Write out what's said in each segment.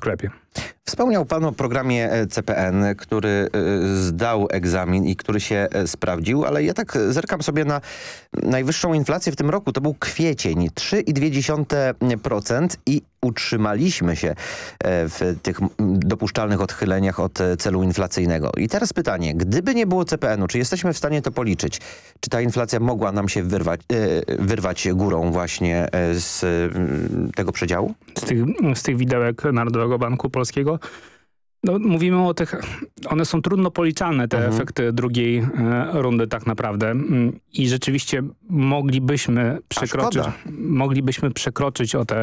sklepie. Wspomniał pan o programie CPN, który zdał egzamin i który się sprawdził, ale ja tak zerkam sobie na najwyższą inflację w tym roku. To był kwiecień, 3,2% i utrzymaliśmy się w tych dopuszczalnych odchyleniach od celu inflacyjnego. I teraz pytanie, gdyby nie było CPN-u, czy jesteśmy w stanie to policzyć? Czy ta inflacja mogła nam się wyrwać górą właśnie z tego przedziału? Z tych widełek Narodowego Banku Polskiego? No, mówimy o tych, one są trudno policzalne, te efekty drugiej rundy tak naprawdę. I rzeczywiście moglibyśmy przekroczyć o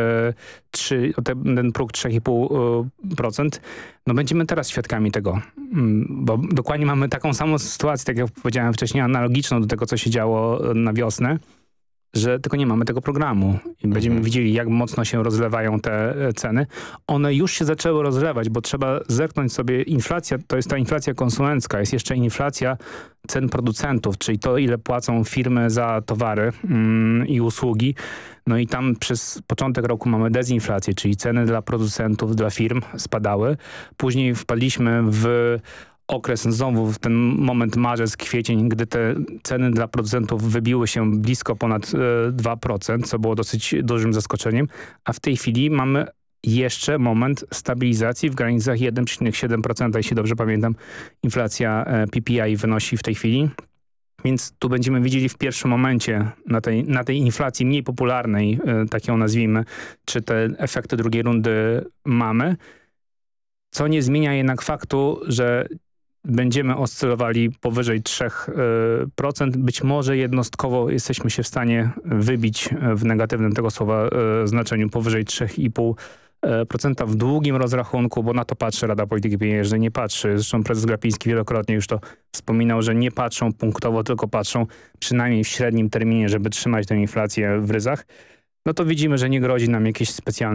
ten próg 3,5%. No będziemy teraz świadkami tego, bo dokładnie mamy taką samą sytuację, tak jak powiedziałem wcześniej, analogiczną do tego, co się działo na wiosnę, że tylko nie mamy tego programu i będziemy widzieli, jak mocno się rozlewają te ceny. One już się zaczęły rozlewać, bo trzeba zerknąć sobie, inflacja to jest ta inflacja konsumencka, jest jeszcze inflacja cen producentów, czyli to, ile płacą firmy za towary i usługi. No i tam przez początek roku mamy dezinflację, czyli ceny dla producentów, dla firm spadały. Później wpadliśmy w okres znowu w ten moment marzec, kwiecień, gdy te ceny dla producentów wybiły się blisko ponad 2%, co było dosyć dużym zaskoczeniem, a w tej chwili mamy jeszcze moment stabilizacji w granicach 1,7%, jeśli dobrze pamiętam, inflacja PPI wynosi w tej chwili. Więc tu będziemy widzieli w pierwszym momencie na tej inflacji mniej popularnej, tak ją nazwijmy, czy te efekty drugiej rundy mamy, co nie zmienia jednak faktu, że będziemy oscylowali powyżej 3%. Być może jednostkowo jesteśmy się w stanie wybić w negatywnym tego słowa znaczeniu powyżej 3,5% w długim rozrachunku, bo na to patrzy Rada Polityki Pieniężnej, nie patrzy. Zresztą prezes Glapiński wielokrotnie już to wspominał, że nie patrzą punktowo, tylko patrzą przynajmniej w średnim terminie, żeby trzymać tę inflację w ryzach. No to widzimy, że nie grozi nam jakieś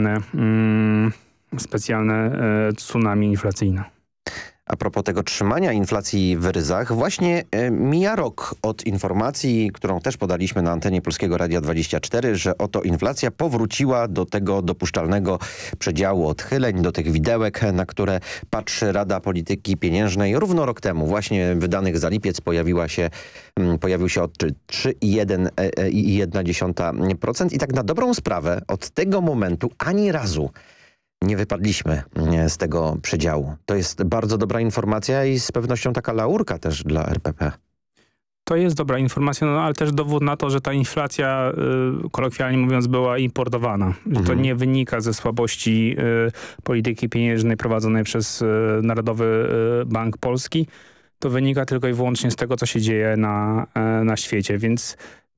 specjalne tsunami inflacyjne. A propos tego trzymania inflacji w ryzach, właśnie mija rok od informacji, którą też podaliśmy na antenie Polskiego Radia 24, że oto inflacja powróciła do tego dopuszczalnego przedziału odchyleń, do tych widełek, na które patrzy Rada Polityki Pieniężnej. Równo rok temu, właśnie wydanych za lipiec, pojawił się odczyt 3,1% i tak na dobrą sprawę od tego momentu ani razu nie wypadliśmy z tego przedziału. To jest bardzo dobra informacja i z pewnością taka laurka też dla RPP. To jest dobra informacja, no ale też dowód na to, że ta inflacja, kolokwialnie mówiąc, była importowana. Że to nie wynika ze słabości polityki pieniężnej prowadzonej przez Narodowy Bank Polski. To wynika tylko i wyłącznie z tego, co się dzieje na świecie, więc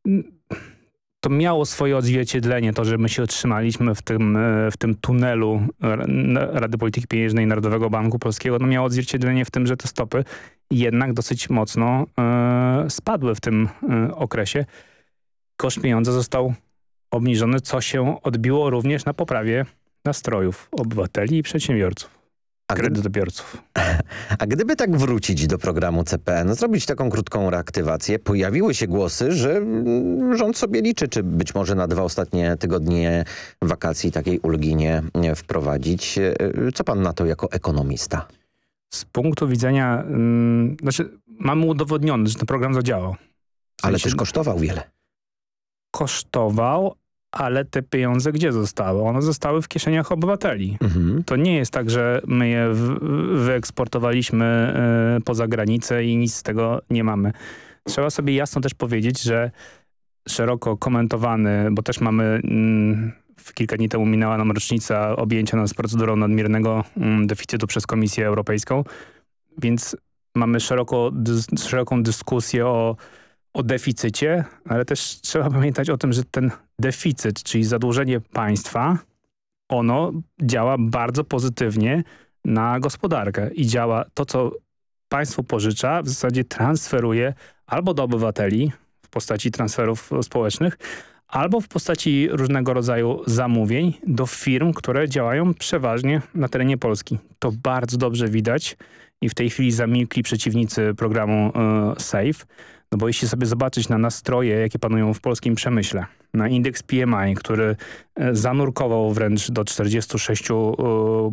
to miało swoje odzwierciedlenie, to, że my się otrzymaliśmy w tym tunelu Rady Polityki Pieniężnej i Narodowego Banku Polskiego. No miało odzwierciedlenie w tym, że te stopy jednak dosyć mocno spadły w tym okresie. Koszt pieniądza został obniżony, co się odbiło również na poprawie nastrojów obywateli i przedsiębiorców. Kredytobiorców. A gdyby tak wrócić do programu CPN, zrobić taką krótką reaktywację, pojawiły się głosy, że rząd sobie liczy, czy być może na 2 ostatnie tygodnie wakacji takiej ulgi nie wprowadzić. Co pan na to jako ekonomista? Z punktu widzenia, mamy udowodnione, że ten program zadziałał. Ale też kosztował wiele. Kosztował, ale te pieniądze gdzie zostały? One zostały w kieszeniach obywateli. To nie jest tak, że my je wyeksportowaliśmy poza granicę i nic z tego nie mamy. Trzeba sobie jasno też powiedzieć, że szeroko komentowany, bo też mamy kilka dni temu minęła nam rocznica objęcia nas procedurą nadmiernego deficytu przez Komisję Europejską, więc mamy szeroką dyskusję o deficycie, ale też trzeba pamiętać o tym, że ten deficyt, czyli zadłużenie państwa, ono działa bardzo pozytywnie na gospodarkę i działa to, co państwo pożycza, w zasadzie transferuje albo do obywateli w postaci transferów społecznych, albo w postaci różnego rodzaju zamówień do firm, które działają przeważnie na terenie Polski. To bardzo dobrze widać i w tej chwili zamilkli przeciwnicy programu SAFE. No bo jeśli sobie zobaczyć na nastroje, jakie panują w polskim przemyśle, na indeks PMI, który zanurkował wręcz do 46